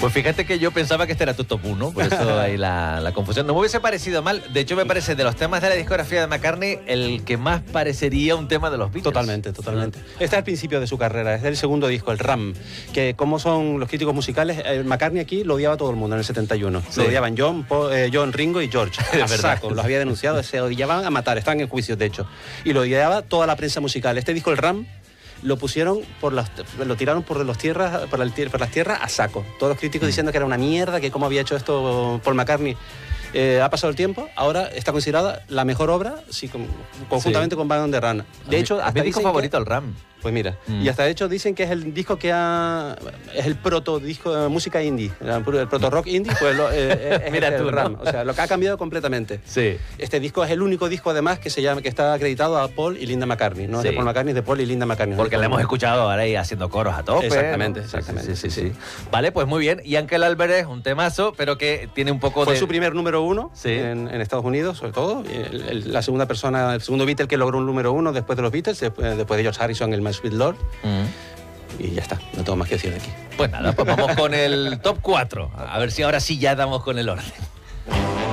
Pues fíjate que yo pensaba que este era tu top 1, por eso hay la confusión. No me hubiese parecido mal. De hecho, me parece de los temas de la discografía de McCartney el que más parecería un tema de los Beatles. Totalmente. Este es el principio de su carrera, es el segundo disco, el Ram, que como son los críticos musicales, McCartney aquí lo odiaba todo el mundo en el 71. Sí. Lo odiaban John, Ringo y George. A saco, los había denunciado, se odiaban a matar, estaban en juicios de hecho. Y lo odiaba toda la prensa musical. Este disco, el Ram, lo pusieron lo tiraron por las tierras a saco. Todos los críticos diciendo que era una mierda, que cómo había hecho esto Paul McCartney. Ha pasado el tiempo, ahora está considerada la mejor obra, sí, conjuntamente con Band on the Run. De hecho, hasta mi disco favorito, el Ram. Pues mira, y hasta de hecho dicen que es el disco que es el proto disco de música indie, el proto rock indie, pues es mira el tú, Ram, ¿no? o sea, lo que ha cambiado completamente. Sí. Este disco es el único disco además que está acreditado a Paul y Linda McCartney, no sí. de Paul McCartney, es de Paul y Linda McCartney. Porque la hemos escuchado ahora ahí haciendo coros a tope. Exactamente, ¿no? exactamente. Sí. Vale, pues muy bien. Y Uncle Albert es un temazo, pero que tiene un poco Fue su primer número 1 sí. en Estados Unidos, sobre todo. La segunda persona, el segundo Beatle que logró un número 1 después de los Beatles, después de George Harrison, el My Sweet Lord. Y ya está, no tengo más que decir de aquí. Pues nada, pues vamos con el top 4. A ver si ahora sí ya damos con el orden.